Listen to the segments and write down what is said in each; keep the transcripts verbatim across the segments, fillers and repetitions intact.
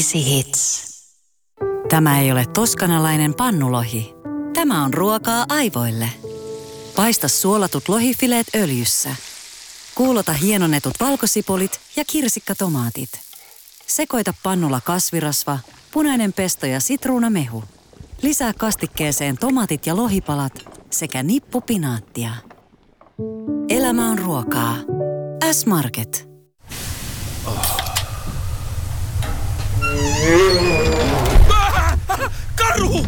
Hits. Tämä ei ole toskanalainen pannulohi. Tämä on ruokaa aivoille. Paista suolatut lohifileet öljyssä. Kuulota hienonnetut valkosipulit ja kirsikkatomaatit. Sekoita pannulla kasvirasva, punainen pesto ja sitruunamehu. Lisää kastikkeeseen tomaatit ja lohipalat sekä nippu pinaattia. Elämä on ruokaa. S-Market. Oh. Karhu!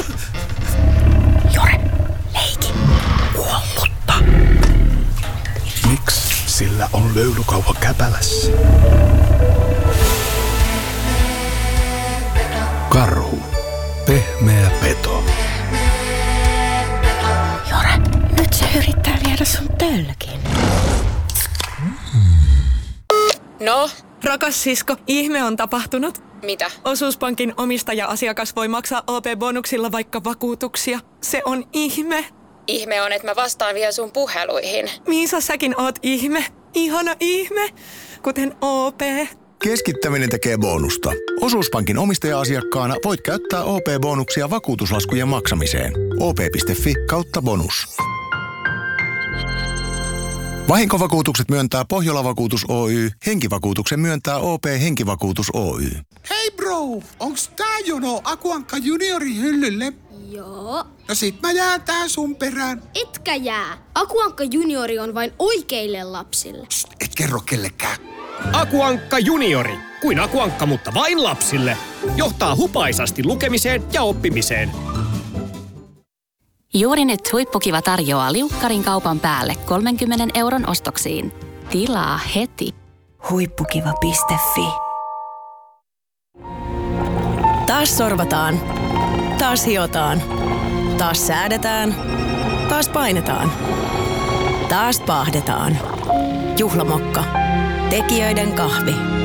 Jore, leiki. Kuollutta. Miksi sillä on löylykauha käpälässä? Karhu. Pehmeä peto. Jore, nyt se yrittää viedä sun tölkin. No? Rakas sisko, ihme on tapahtunut. Mitä? Osuuspankin omistaja-asiakas voi maksaa O P-bonuksilla vaikka vakuutuksia. Se on ihme. Ihme on, että mä vastaan vielä sun puheluihin. Miisa, säkin oot ihme. Ihana ihme. Kuten O P. Keskittäminen tekee bonusta. Osuuspankin omistaja-asiakkaana voit käyttää O P-bonuksia vakuutuslaskujen maksamiseen. O P piste F I kautta bonus. Vahinkovakuutukset myöntää Pohjola-vakuutus Oy. Henkivakuutuksen myöntää O P Henkivakuutus Oy. Hei bro, onks tää jono Akuankka juniorin hyllylle? Joo. No sit mä jään tää sun perään. Etkä jää. Akuankka juniori on vain oikeille lapsille. Psst, et kerro kellekään. Akuankka juniori. Kuin Akuankka, mutta vain lapsille. Johtaa hupaisasti lukemiseen ja oppimiseen. Juuri nyt Huippukiva tarjoaa liukkarin kaupan päälle kolmenkymmenen euron ostoksiin. Tilaa heti. Huippukiva piste Fi. Taas sorvataan. Taas hiotaan. Taas säädetään. Taas painetaan. Taas paahdetaan. Juhlamokka. Tekijöiden kahvi.